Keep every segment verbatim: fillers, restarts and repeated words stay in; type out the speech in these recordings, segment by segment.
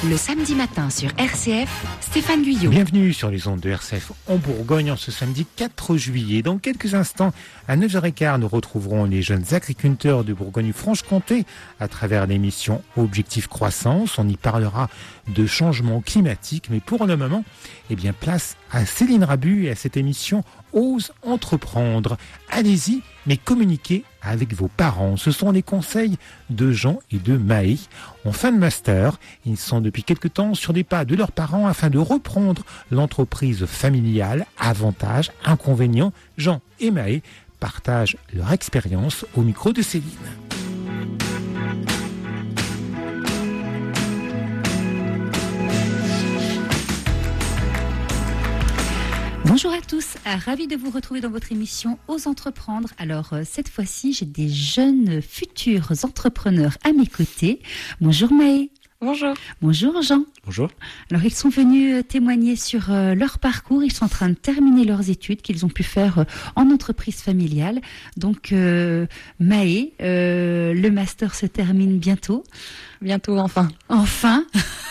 Le samedi matin sur R C F, Stéphane Guyot. Bienvenue sur les ondes de R C F en Bourgogne en ce samedi quatre juillet. Dans quelques instants, à neuf heures quinze, nous retrouverons les jeunes agriculteurs de Bourgogne-Franche-Comté à travers l'émission Objectif Croissance. On y parlera de changement climatique, mais pour le moment, eh bien, place à Céline Rabu et à cette émission Ose entreprendre. Allez-y, mais communiquez avec vos parents. Ce sont les conseils de Jean et de Maë. En fin de master, ils sont depuis quelque temps sur les pas de leurs parents afin de reprendre l'entreprise familiale. Avantages, inconvénients, Jean et Maë partagent leur expérience au micro de Céline. Bonjour à tous, ravi de vous retrouver dans votre émission Ose entreprendre. Alors cette fois-ci, j'ai des jeunes futurs entrepreneurs à mes côtés. Bonjour Maë. Bonjour. Bonjour Jean. Bonjour. Alors ils sont venus témoigner sur leur parcours, ils sont en train de terminer leurs études qu'ils ont pu faire en entreprise familiale. Donc euh, Maë, euh, le master se termine bientôt. Bientôt enfin. Enfin.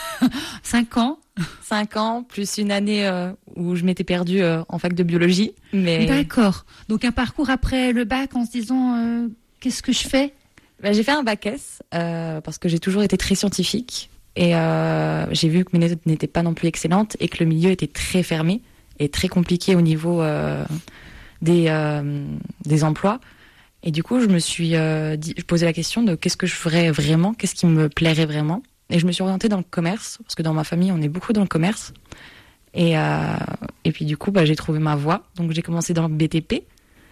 Cinq ans. Cinq ans, plus une année euh, où je m'étais perdue euh, en fac de biologie. Mais... D'accord. Donc un parcours après le bac en se disant euh, qu'est-ce que je fais ? Ben, j'ai fait un bac S euh, parce que j'ai toujours été très scientifique et euh, j'ai vu que mes notes n'étaient pas non plus excellentes et que le milieu était très fermé et très compliqué au niveau euh, des, euh, des emplois. Et du coup, je me suis euh, dit, je posais la question de qu'est-ce que je ferais vraiment, qu'est-ce qui me plairait vraiment. Et je me suis orientée dans le commerce, parce que dans ma famille, on est beaucoup dans le commerce. Et, euh, et puis du coup, bah, j'ai trouvé ma voie. Donc j'ai commencé dans le B T P,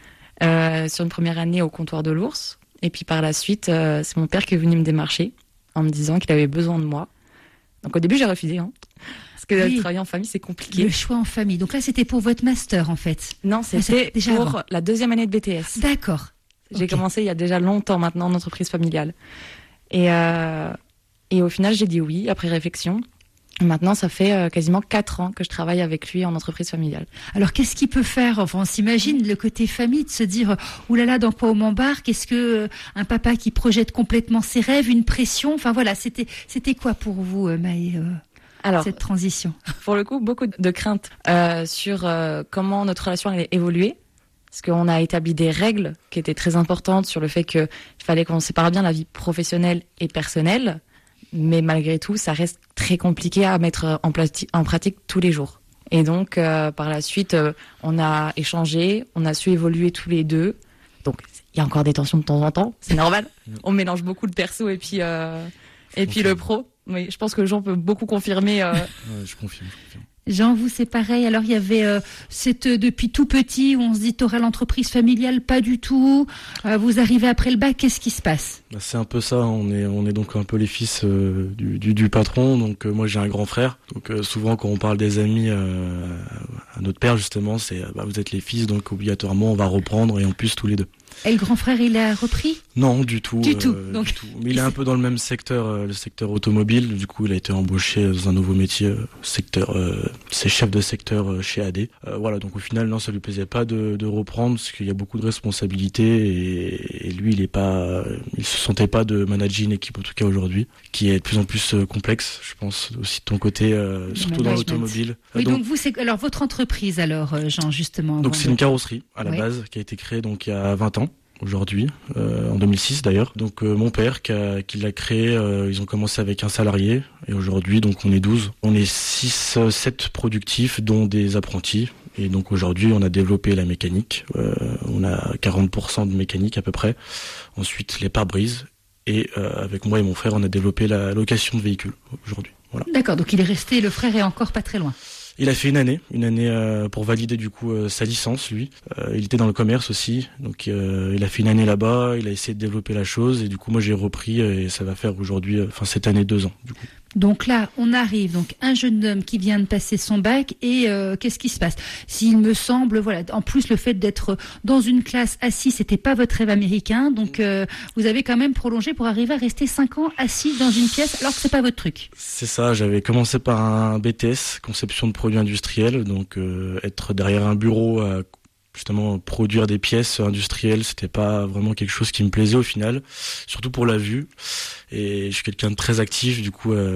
euh, sur une première année au comptoir de l'Ours. Et puis par la suite, euh, c'est mon père qui est venu me démarcher, en me disant qu'il avait besoin de moi. Donc au début, j'ai refusé, hein, parce que oui. Travailler en famille, c'est compliqué. Le choix en famille. Donc là, c'était pour votre master, en fait. Non, c'était déjà pour avant. La deuxième année de B T S. D'accord. J'ai okay. commencé il y a déjà longtemps maintenant en entreprise familiale. Et... Euh, Et au final, j'ai dit oui, après réflexion. Maintenant, ça fait euh, quasiment quatre ans que je travaille avec lui en entreprise familiale. Alors, qu'est-ce qu'il peut faire ? Enfin, on s'imagine le côté famille, de se dire « Oulala, dans quoi on m'embarque ? Est-ce que euh, un papa qui projette complètement ses rêves, une pression ?» Enfin, voilà, c'était, c'était quoi pour vous, euh, Maë, euh, Alors, cette transition ? Pour le coup, beaucoup de craintes euh, sur euh, comment notre relation allait évoluer. Parce qu'on a établi des règles qui étaient très importantes sur le fait qu'il fallait qu'on sépare bien la vie professionnelle et personnelle. Mais malgré tout, ça reste très compliqué à mettre en, plati- en pratique tous les jours. Et donc, euh, par la suite, euh, on a échangé, on a su évoluer tous les deux. Donc, il y a encore des tensions de temps en temps, c'est normal. On mélange beaucoup de perso et puis, euh, et puis le pro. Mais je pense que Jean peut beaucoup confirmer. Euh... Ouais, je confirme, je confirme. Jean, vous, c'est pareil. Alors, il y avait euh, cette euh, depuis tout petit où on se dit t'auras l'entreprise familiale, pas du tout. Euh, vous arrivez après le bac, qu'est-ce qui se passe ? Bah, c'est un peu ça. On est, on est donc un peu les fils euh, du, du, du patron. Donc euh, moi, j'ai un grand frère. Donc euh, souvent, quand on parle des amis euh, à notre père, justement, c'est bah, vous êtes les fils, donc obligatoirement, on va reprendre et en plus tous les deux. Et le grand frère, il a repris ? Non, du tout. Du euh, tout. Donc... du tout. Mais il est un peu dans le même secteur, euh, le secteur automobile. Du coup, il a été embauché dans un nouveau métier, euh, secteur. Euh, c'est chef de secteur euh, chez A D. Euh, voilà. Donc au final, non, ça lui plaisait pas de, de reprendre parce qu'il y a beaucoup de responsabilités et, et lui, il est pas, euh, il se sentait pas de manager une équipe en tout cas aujourd'hui, qui est de plus en plus euh, complexe. Je pense aussi de ton côté, euh, surtout dans l'automobile. Oui. Donc, donc vous, c'est alors votre entreprise alors, Jean, justement. Donc c'est une carrosserie à la oui. base qui a été créée donc il y a vingt ans. Aujourd'hui, euh, en deux mille six d'ailleurs. Donc euh, mon père qui, a, qui l'a créé, euh, ils ont commencé avec un salarié et aujourd'hui donc on est douze. On est six, sept productifs dont des apprentis et donc aujourd'hui on a développé la mécanique. Euh, on a quarante pour cent de mécanique à peu près. Ensuite les pare-brises et euh, avec moi et mon frère on a développé la location de véhicules aujourd'hui. Voilà. D'accord, donc il est resté, le frère est encore pas très loin. Il a fait une année, une année euh, pour valider du coup euh, sa licence lui. Euh, il était dans le commerce aussi, donc euh, il a fait une année là-bas. Il a essayé de développer la chose et du coup moi j'ai repris et ça va faire aujourd'hui, enfin euh, cette année deux ans du coup. Donc là, on arrive, donc un jeune homme qui vient de passer son bac et euh, qu'est-ce qui se passe ? S'il me semble, voilà, en plus le fait d'être dans une classe assis, c'était pas votre rêve américain, donc euh, vous avez quand même prolongé pour arriver à rester cinq ans assis dans une pièce alors que c'est pas votre truc. C'est ça, j'avais commencé par un B T S, conception de produits industriels, donc euh, être derrière un bureau à justement produire des pièces industrielles, c'était pas vraiment quelque chose qui me plaisait au final, surtout pour la vue. Et je suis quelqu'un de très actif, du coup, euh,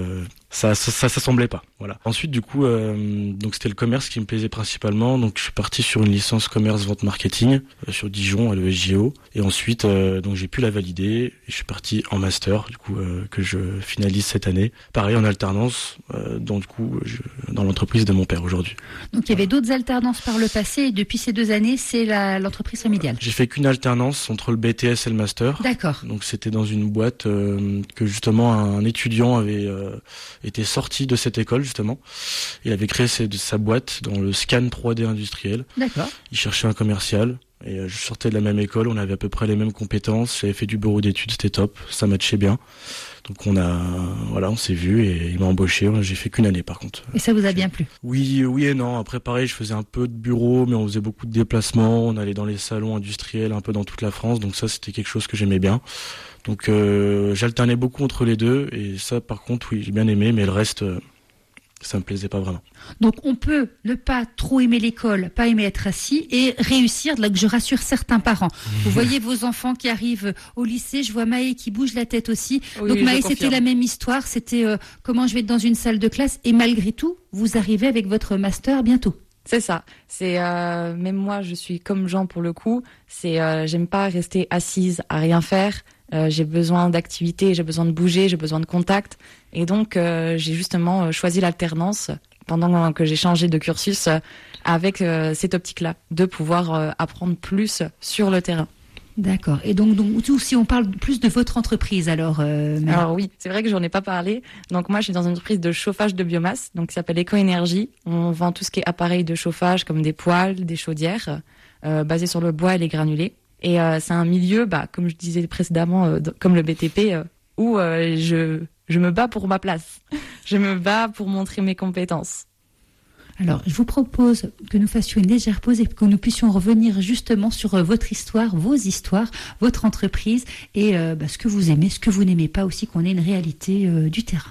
Ça, ça, ça, ça semblait pas. Voilà. Ensuite, du coup, euh, donc c'était le commerce qui me plaisait principalement. Donc, je suis parti sur une licence commerce vente marketing euh, sur Dijon à l'E S J O. Et ensuite, euh, donc j'ai pu la valider. Et je suis parti en master, du coup, euh, que je finalise cette année. Pareil en alternance, euh, dans du coup, je, dans l'entreprise de mon père aujourd'hui. Donc, il y avait d'autres alternances par le passé. Et depuis ces deux années, c'est la, l'entreprise familiale. J'ai fait qu'une alternance entre le B T S et le master. D'accord. Donc, c'était dans une boîte euh, que justement un étudiant avait euh, était sorti de cette école justement. Il avait créé ses, sa boîte dans le scan trois D industriel. D'accord. Il cherchait un commercial et euh, je sortais de la même école, on avait à peu près les mêmes compétences. J'avais fait du bureau d'études, c'était top, ça matchait bien. Donc on a, voilà, on s'est vu et il m'a embauché. J'ai fait qu'une année par contre. Et ça vous a bien plu? Oui, oui et non. Après pareil, je faisais un peu de bureau, mais on faisait beaucoup de déplacements. On allait dans les salons industriels un peu dans toute la France. Donc ça, c'était quelque chose que j'aimais bien. Donc euh, j'alternais beaucoup entre les deux et ça par contre oui j'ai bien aimé, mais le reste euh, ça me plaisait pas vraiment. Donc on peut ne pas trop aimer l'école, pas aimer être assis et réussir, là que je rassure certains parents. Vous voyez vos enfants qui arrivent au lycée, je vois Maë qui bouge la tête aussi. Oui, donc oui, Maë c'était la même histoire, c'était euh, comment je vais être dans une salle de classe et malgré tout vous arrivez avec votre master bientôt. C'est ça. C'est euh, même moi, je suis comme Jean pour le coup. C'est euh, j'aime pas rester assise à rien faire. Euh, j'ai besoin d'activité, j'ai besoin de bouger, j'ai besoin de contact. Et donc euh, j'ai justement choisi l'alternance pendant que j'ai changé de cursus euh, avec euh, cette optique-là, de pouvoir euh, apprendre plus sur le terrain. D'accord. Et donc, donc si on parle plus de votre entreprise, alors. Euh, mais... Alors oui, c'est vrai que j'en ai pas parlé. Donc moi, je suis dans une entreprise de chauffage de biomasse, donc qui s'appelle Eco-Énergie. On vend tout ce qui est appareil de chauffage, comme des poêles, des chaudières, euh, basés sur le bois et les granulés. Et euh, c'est un milieu, bah, comme je disais précédemment, euh, comme le B T P, euh, où euh, je je me bats pour ma place. Je me bats pour montrer mes compétences. Alors, je vous propose que nous fassions une légère pause et que nous puissions revenir justement sur euh, votre histoire, vos histoires, votre entreprise et euh, bah, ce que vous aimez, ce que vous n'aimez pas aussi, qu'on ait une réalité euh, du terrain.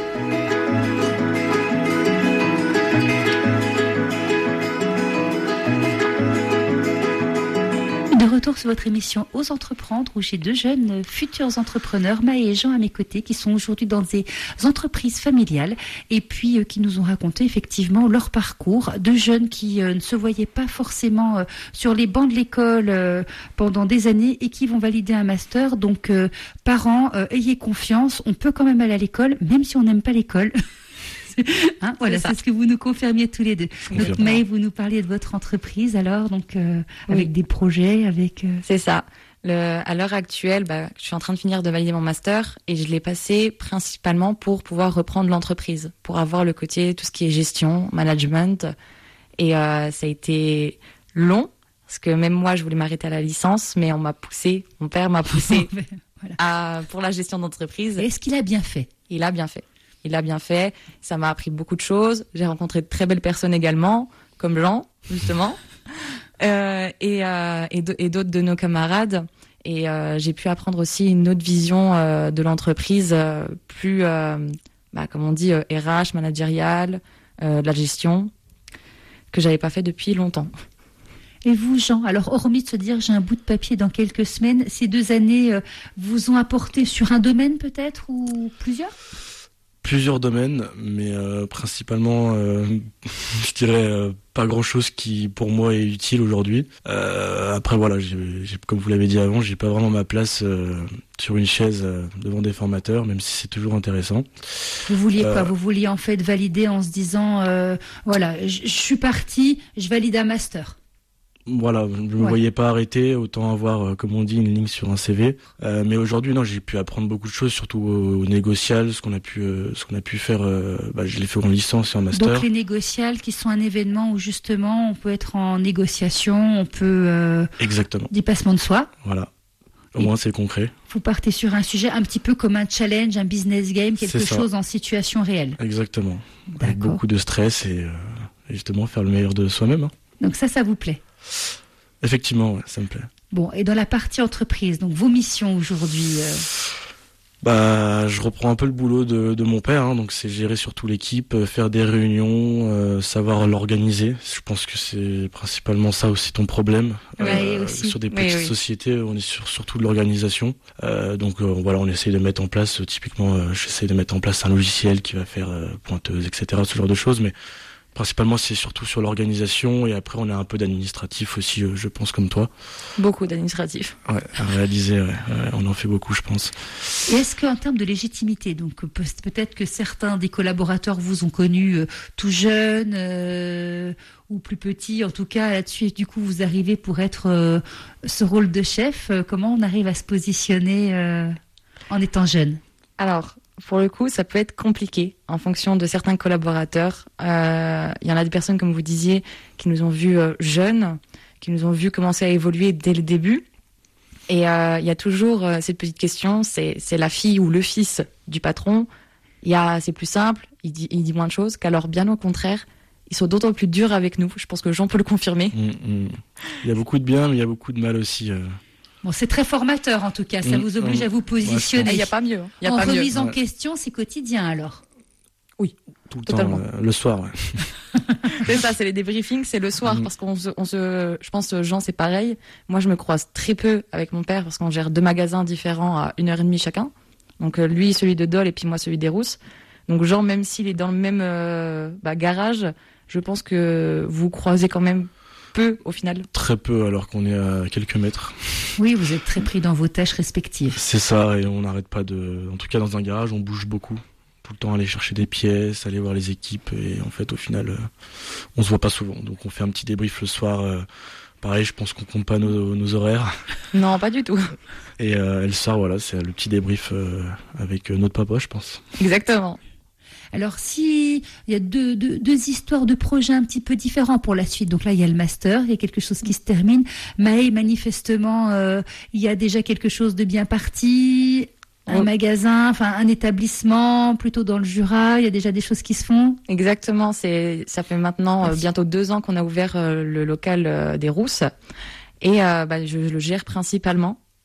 De retour sur votre émission Ose Entreprendre où j'ai deux jeunes futurs entrepreneurs, Maë et Jean à mes côtés, qui sont aujourd'hui dans des entreprises familiales et puis euh, qui nous ont raconté effectivement leur parcours. Deux jeunes qui euh, ne se voyaient pas forcément euh, sur les bancs de l'école euh, pendant des années et qui vont valider un master. Donc euh, parents, euh, ayez confiance, on peut quand même aller à l'école même si on n'aime pas l'école. Hein, voilà, c'est, c'est ce que vous nous confirmiez tous les deux. Donc Maë, vous nous parliez de votre entreprise alors, donc euh, oui. Avec des projets, avec. Euh... C'est ça. Le, à l'heure actuelle, bah, je suis en train de finir de valider mon master et je l'ai passé principalement pour pouvoir reprendre l'entreprise, pour avoir le côté tout ce qui est gestion, management. Et euh, ça a été long parce que même moi, je voulais m'arrêter à la licence, mais on m'a poussé, mon père m'a poussé voilà. à, pour la gestion d'entreprise. Et est-ce qu'il a bien fait? Il a bien fait. Il a bien fait, ça m'a appris beaucoup de choses. J'ai rencontré de très belles personnes également, comme Jean, justement, euh, et, euh, et, de, et d'autres de nos camarades. Et euh, j'ai pu apprendre aussi une autre vision euh, de l'entreprise, euh, plus, euh, bah, comme on dit, euh, R H, managériale, euh, de la gestion, que j'avais pas fait depuis longtemps. Et vous, Jean, alors hormis de se dire j'ai un bout de papier dans quelques semaines, ces deux années euh, vous ont apporté sur un domaine peut-être ou plusieurs ? Plusieurs domaines, mais euh, principalement, euh, je dirais euh, pas grand-chose qui pour moi est utile aujourd'hui. Euh, après voilà, j'ai, j'ai, comme vous l'avez dit avant, j'ai pas vraiment ma place euh, sur une chaise euh, devant des formateurs, même si c'est toujours intéressant. Vous vouliez euh, quoi ? Vous vouliez en fait valider en se disant, euh, voilà, je suis parti, je valide un master. Voilà, je ne me ouais. voyais pas arrêter, autant avoir, euh, comme on dit, une ligne sur un C V. Euh, mais aujourd'hui, non, j'ai pu apprendre beaucoup de choses, surtout au, au négocial, ce qu'on a pu, euh, ce qu'on a pu faire. Euh, bah, je l'ai fait en licence et en master. Donc les négociales, qui sont un événement où justement on peut être en négociation, on peut. Euh, Exactement. Dépassement de soi. Voilà. Au et moins, c'est concret. Vous partez sur un sujet un petit peu comme un challenge, un business game, quelque chose en situation réelle. Exactement. D'accord. Avec beaucoup de stress et, euh, et justement faire le meilleur de soi-même. Hein. Donc ça, ça vous plaît ? Effectivement, ouais, ça me plaît. Bon, et dans la partie entreprise, donc vos missions aujourd'hui euh... Bah, je reprends un peu le boulot de, de mon père, hein, donc c'est gérer surtout l'équipe, euh, faire des réunions, euh, savoir l'organiser. Je pense que c'est principalement ça aussi ton problème. Ouais, aussi. Sur des Oui, petites oui. sociétés, on est sur surtout de l'organisation. Euh, donc euh, voilà, on essaye de mettre en place, euh, typiquement, euh, j'essaie de mettre en place un logiciel qui va faire euh, pointeuse, et cetera. Ce genre de choses, mais principalement c'est surtout sur l'organisation et après on a un peu d'administratif aussi, euh, je pense comme toi. Beaucoup d'administratifs. Ouais, à réaliser, ouais, ouais, on en fait beaucoup, je pense. Et est-ce qu'en termes de légitimité, donc peut- peut-être que certains des collaborateurs vous ont connu euh, tout jeunes euh, ou plus petits, en tout cas là-dessus, et du coup vous arrivez pour être euh, ce rôle de chef. euh, comment on arrive à se positionner euh, en étant jeune? Alors, pour le coup, ça peut être compliqué en fonction de certains collaborateurs. Euh, Il y en a des personnes, comme vous disiez, qui nous ont vus euh, jeunes, qui nous ont vus commencer à évoluer dès le début. Et euh, il y a toujours euh, cette petite question, c'est c'est la fille ou le fils du patron. Il y a, c'est plus simple, il dit, il dit moins de choses, qu'alors bien au contraire, ils sont d'autant plus durs avec nous. Je pense que Jean peut le confirmer. Mm, mm. Il y a beaucoup de bien, mais il y a beaucoup de mal aussi. euh. Bon, c'est très formateur en tout cas, ça Mmh, vous oblige mmh. à vous positionner. Il n'y a pas mieux. Il y a en pas mieux. remise en Ouais. question, c'est quotidien alors. Tout le Totalement. temps, euh, le soir. Ouais. C'est ça, c'est les débriefings, c'est le soir, Mhm. parce qu'on se, on se, je pense, Jean, c'est pareil. Moi, je me croise très peu avec mon père, parce qu'on gère deux magasins différents à une heure et demie chacun. Donc, euh, lui, celui de Dole, et puis moi, celui des Rousses. Donc, Jean, même s'il est dans le même euh, bah, garage, je pense que vous croisez quand même peu, au final. Très peu, alors qu'on est à quelques mètres. Oui, vous êtes très pris dans vos tâches respectives. C'est ça, et on n'arrête pas de... En tout cas, dans un garage, on bouge beaucoup. Tout le temps aller chercher des pièces, aller voir les équipes, et en fait, au final, euh, on se voit pas souvent. Donc, on fait un petit débrief le soir. euh, Pareil, je pense qu'on compte pas nos, nos horaires. Non, pas du tout. Et, euh, et le soir, voilà, c'est le petit débrief euh, avec euh, notre papa, je pense. Exactement. Alors, si il y a deux, deux, deux histoires de projets un petit peu différents pour la suite. Donc là, il y a le master, il y a quelque chose qui se termine. Maë, manifestement, euh, il y a déjà quelque chose de bien parti. Un Oui. magasin, enfin un établissement, plutôt dans le Jura. Il y a déjà des choses qui se font. Exactement, c'est, ça fait maintenant euh, Merci. bientôt deux ans qu'on a ouvert euh, le local euh, des Rousses. Et euh, bah, je le gère principalement.